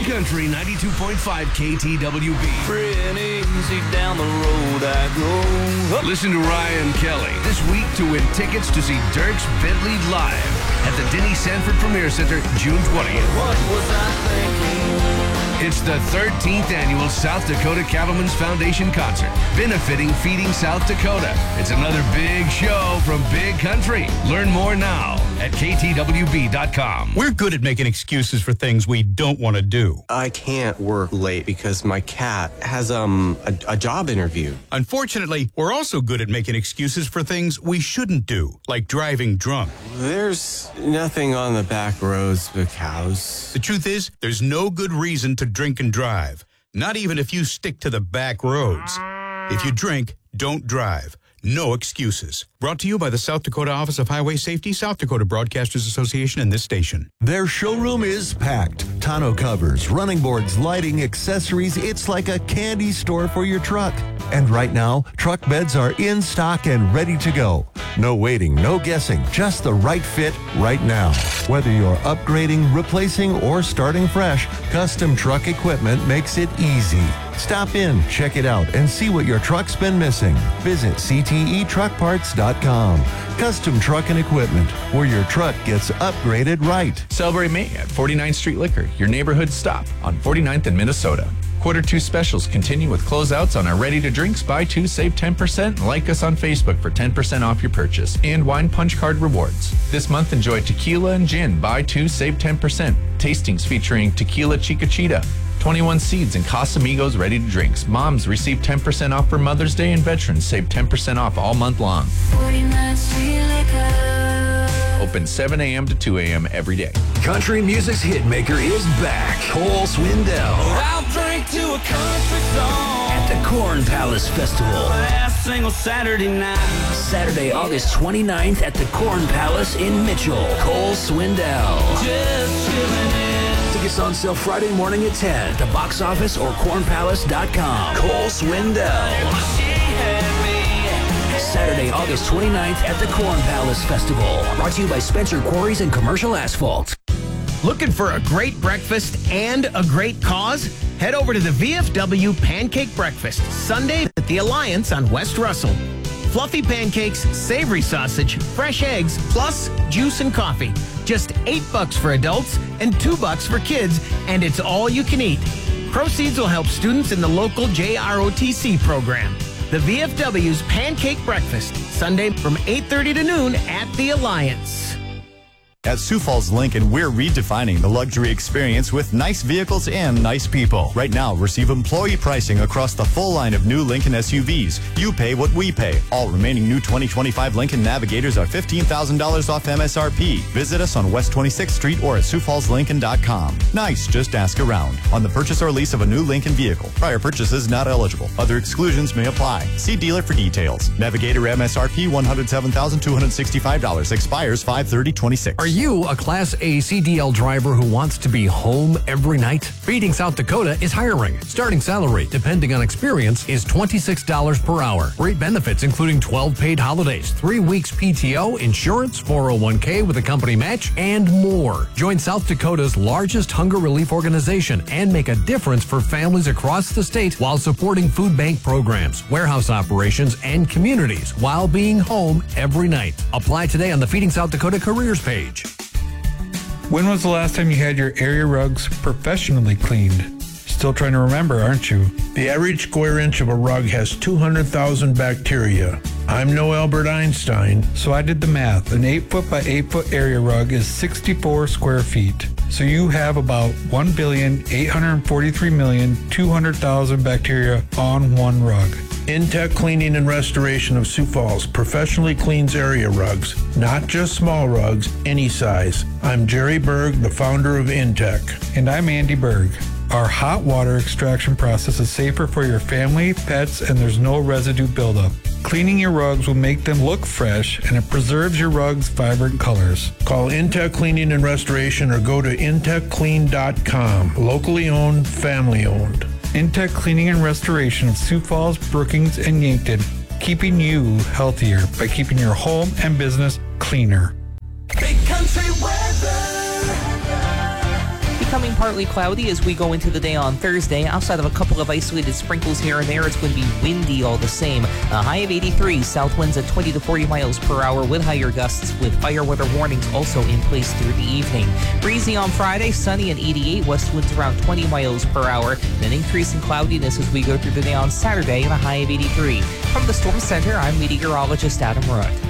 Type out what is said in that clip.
Country 92.5 KTWB. Free and easy down the road I go. Listen to Ryan Kelly this week to win tickets to see Dierks Bentley live at the Denny Sanford Premier Center June 20th. What was I thinking? It's the 13th annual South Dakota Cattlemen's Foundation concert, benefiting Feeding South Dakota. It's another big show from Big Country. Learn more now at ktwb.com. We're good at making excuses for things we don't want to do. I can't work late because my cat has a job interview. Unfortunately, we're also good at making excuses for things we shouldn't do, like driving drunk. There's nothing on the back roads but cows. The truth is, there's no good reason to drink and drive, not even if you stick to the back roads. If you drink, don't drive. No excuses. Brought to you by the South Dakota Office of Highway Safety, South Dakota Broadcasters Association, and this station. Their showroom is packed. Tonneau covers, running boards, lighting, accessories. It's like a candy store for your truck. And right now, truck beds are in stock and ready to go. No waiting, no guessing, just the right fit right now. Whether you're upgrading, replacing, or starting fresh, Custom Truck Equipment makes it easy. Stop in, check it out, and see what your truck's been missing. Visit ctetruckparts.com. Custom Truck and Equipment, where your truck gets upgraded right. Celebrate May at 49th Street Liquor, your neighborhood stop on 49th and Minnesota. Q2 specials continue with closeouts on our ready-to-drinks. Buy two, save 10%. Like us on Facebook for 10% off your purchase. And Wine Punch Card rewards. This month, enjoy tequila and gin. Buy two, save 10%. Tastings featuring Tequila Chiquita, 21 Seeds, and Casamigos ready-to-drinks. Moms receive 10% off for Mother's Day, and veterans save 10% off all month long. 49th Street Liquor. Open 7 a.m. to 2 a.m. every day. Country music's hitmaker is back. Cole Swindell. I'll drink to a country song At the Corn Palace Festival. last single Saturday night. Saturday, August 29th at the Corn Palace in Mitchell. Cole Swindell. Just chilling in. Tickets on sale Friday morning at 10 at the box office or cornpalace.com. Cole Swindell. She had me. Saturday, August 29th at the Corn Palace Festival. Brought to you by Spencer Quarries and Commercial Asphalt. Looking for a great breakfast and a great cause? Head over to the VFW Pancake Breakfast, Sunday at the Alliance on West Russell. Fluffy pancakes, savory sausage, fresh eggs, plus juice and coffee. Just $8 for adults and $2 for kids, and it's all you can eat. Proceeds will help students in the local JROTC program. The VFW's Pancake Breakfast, Sunday from 8:30 to noon at the Alliance. At Sioux Falls Lincoln, we're redefining the luxury experience with nice vehicles and nice people. Right now, receive employee pricing across the full line of new Lincoln SUVs. You pay what we pay. All remaining new 2025 Lincoln Navigators are $15,000 off MSRP. Visit us on West 26th Street or at SiouxFallsLincoln.com. Nice, just ask around. On the purchase or lease of a new Lincoln vehicle, prior purchases not eligible. Other exclusions may apply. See dealer for details. Navigator MSRP $107,265. Expires 5/30/26. Are you a Class A CDL driver who wants to be home every night? Feeding South Dakota is hiring. Starting salary, depending on experience, is $26 per hour. Great benefits including 12 paid holidays, 3 weeks PTO, insurance, 401k with a company match, and more. Join South Dakota's largest hunger relief organization and make a difference for families across the state while supporting food bank programs, warehouse operations, and communities while being home every night. Apply today on the Feeding South Dakota careers page. When was the last time you had your area rugs professionally cleaned? Still trying to remember, aren't you? The average square inch of a rug has 200,000 bacteria. I'm no Albert Einstein. So I did the math. An 8-foot by 8-foot area rug is 64 square feet. So you have about 1,843,200,000 bacteria on one rug. Intech Cleaning and Restoration of Sioux Falls professionally cleans area rugs, not just small rugs, any size. I'm Jerry Berg, the founder of Intech. And I'm Andy Berg. Our hot water extraction process is safer for your family, pets, and there's no residue buildup. Cleaning your rugs will make them look fresh, and it preserves your rugs' vibrant colors. Call Intech Cleaning and Restoration or go to intechclean.com. Locally owned, family owned. Intech Cleaning and Restoration of Sioux Falls, Brookings, and Yankton, keeping you healthier by keeping your home and business cleaner. Big country weather. becoming partly cloudy as we go into the day on Thursday. Outside of a couple of isolated sprinkles here and there, it's going to be windy all the same. A high of 83, south winds at 20 to 40 miles per hour with higher gusts, with fire weather warnings also in place through the evening. Breezy on Friday, sunny and 88, west winds around 20 miles per hour. An increase in cloudiness as we go through the day on Saturday and a high of 83. From the Storm Center, I'm meteorologist Adam Rudd.